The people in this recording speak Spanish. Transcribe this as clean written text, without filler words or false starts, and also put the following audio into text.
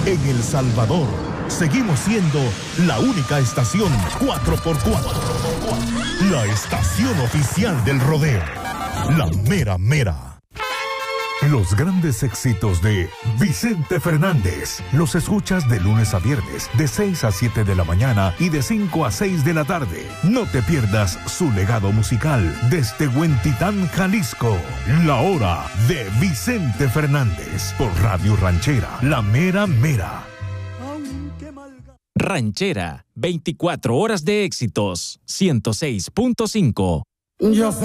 En El Salvador, seguimos siendo la única estación 4x4. La estación oficial del rodeo. La mera mera. Los grandes éxitos de Vicente Fernández los escuchas de lunes a viernes, de 6 a 7 de la mañana y de 5 a 6 de la tarde. No te pierdas su legado musical desde Huentitán, Jalisco. La hora de Vicente Fernández por Radio Ranchera, la mera mera. Ranchera, 24 horas de éxitos, 106.5. Yo